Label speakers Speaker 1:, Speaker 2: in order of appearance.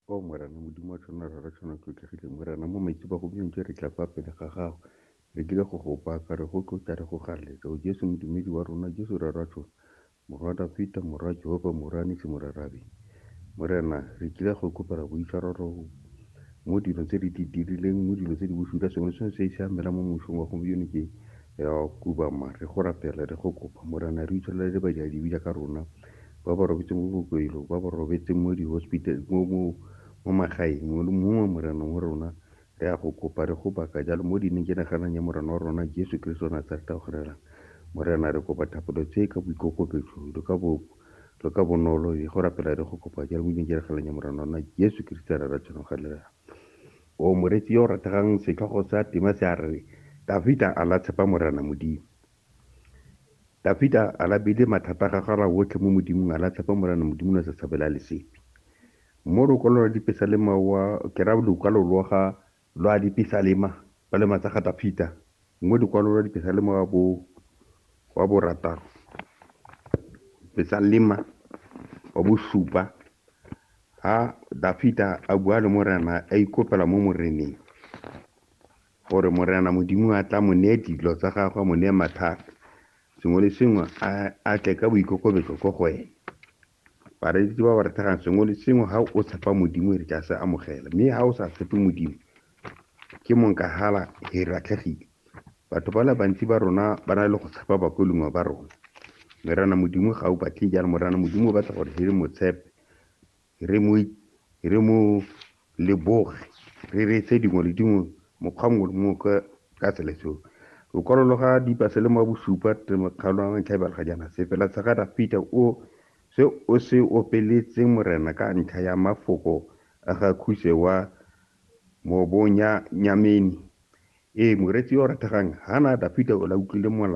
Speaker 1: o morena modimo wa tshwana re tshwana tlotlegile morena mo maitseba go bjeng re tla kwa pele ga gago re tlile go go paka re go tlotla re go galetsa o jesu modumedi wa rona jesu re ratho morwa Dafita morwa Jehova morwa Nisi morarabi morena re tlile go kopela boitshwaroro mo dilo tse di dirileng mo dilo tse di bosula sengwe se se siamela mo mosong wa gompieno ke ya kubama re go rapela re go kopa morena re itshwarela le badiadi bila ka rona ba ba robetse mo bokoelo ba ba robetse mo di-hospital mo magaeng mo morenong wa rona re ya go kopa re go baka jalo mo dineng ke naganang ya morena wa rona jesu kristo nazareta o kgonelang morena re kopa thapelo tse ka boikokobetso le ka bonolo e go rapela re go kopa jalo mo dineng ke naganang ya morena wa rona jesu kristo re ratšhong kgalela o moretsi yo o rategang setlhogo sa tema se a re Dafita a la tshepa morena modimo Dafita a la bile mathata ga gala wotlhe mo modimong a la tshepa morena modimo na sa tshabela le sepe mo lokwalo la dipesalema wa ke ra lokwalo lwa dipesalema ba le matsa ga Dafita mo lokwalo lwa dipesalema wa bo rataro pesalema wa bo supa ha Dafita a bua le morena a ikopela mo moreneng gore morena modimo a tla mo neye dilo tsa gagwe mo neye mathata sengwe le sengwe a tle ka boikokobetso ko go wena bareetsi ba ba rategang sengwe le sengwe ga o tshepa modimo re tla se amogela mme ga o sa tshepe modimo ke monkagala e ratlhegile batho ba le bantsi ba rona ba na le go tshepa bakolongwa ba rona morena modimo ga o batle jalo morena modimo o batla gore re mo tshepe re mo leboge re reetse dingwe le dingwe mokgwa mongwe le mongwe ka tsela seo lokwalo ga dipesalema bosupa kgaolo ya ntlha e ga jana se fela sa ga Dafita o se opeletseng morena ka ntlha ya mafoko a ga Khuse wa Mobonyameni moretsi yo o rategang hana Dafita o la utlwile